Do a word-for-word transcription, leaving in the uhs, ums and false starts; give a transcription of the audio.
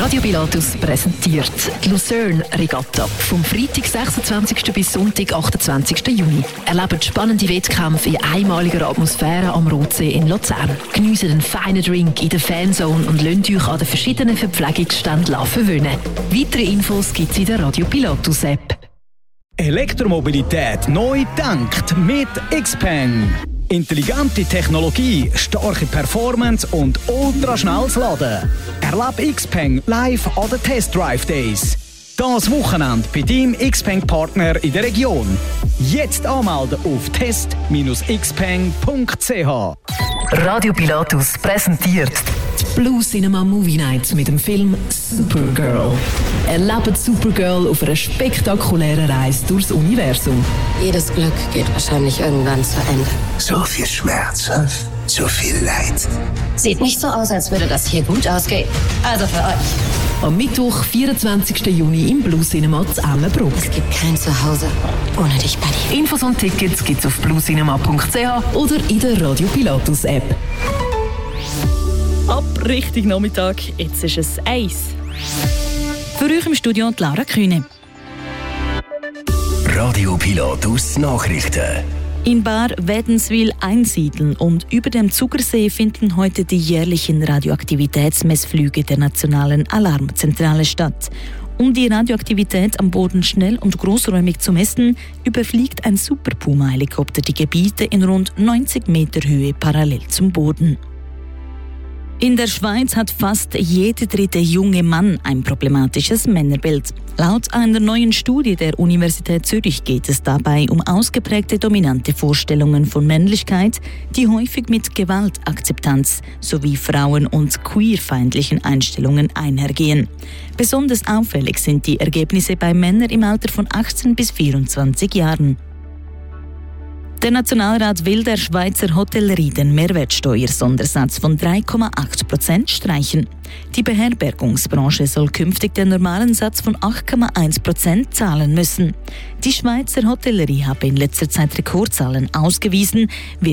Radio Pilatus präsentiert die Lucerne Regatta. Vom Freitag sechsundzwanzigsten bis Sonntag achtundzwanzigsten Juni. Erlebt spannende Wettkämpfe in einmaliger Atmosphäre am Rotsee in Luzern. Geniessen einen feinen Drink in der Fanzone und lasst euch an den verschiedenen Verpflegungsständen verwöhnen. Weitere Infos gibt es in der Radio Pilatus App. Elektromobilität neu gedacht mit Xpeng. Intelligente Technologie, starke Performance und ultraschnelles Laden. Erlebe Xpeng live an den Test Drive Days. Das Wochenende bei deinem Xpeng-Partner in der Region. Jetzt anmelden auf test dash xpeng punkt c h. Radio Pilatus präsentiert Blue Cinema Movie Night mit dem Film Supergirl. Erlebt Supergirl auf einer spektakulären Reise durchs Universum. Jedes Glück geht wahrscheinlich irgendwann zu Ende. So viel Schmerz, so viel Leid. Sieht nicht so aus, als würde das hier gut ausgehen. Also für euch. Am Mittwoch, vierundzwanzigsten Juni im Blue Cinema zu Emmenbruck. Es gibt kein Zuhause ohne dich, Buddy. Infos und Tickets gibt's auf blue cinema punkt c h oder in der Radio Pilatus App. Ab Richtung Nachmittag, jetzt ist es eins. Für euch im Studio die Laura Kühne. Radio Pilatus Nachrichten. In Bar Wädenswil einsiedeln und über dem Zugersee finden heute die jährlichen Radioaktivitätsmessflüge der Nationalen Alarmzentrale statt. Um die Radioaktivität am Boden schnell und großräumig zu messen, überfliegt ein Super Puma-Helikopter die Gebiete in rund neunzig Meter Höhe parallel zum Boden. In der Schweiz hat fast jeder dritte junge Mann ein problematisches Männerbild. Laut einer neuen Studie der Universität Zürich geht es dabei um ausgeprägte dominante Vorstellungen von Männlichkeit, die häufig mit Gewaltakzeptanz sowie frauen- und queerfeindlichen Einstellungen einhergehen. Besonders auffällig sind die Ergebnisse bei Männern im Alter von achtzehn bis vierundzwanzig Jahren. Der Nationalrat will der Schweizer Hotellerie den Mehrwertsteuersondersatz von drei Komma acht Prozent streichen. Die Beherbergungsbranche soll künftig den normalen Satz von acht Komma eins Prozent zahlen müssen. Die Schweizer Hotellerie habe in letzter Zeit Rekordzahlen ausgewiesen. Wer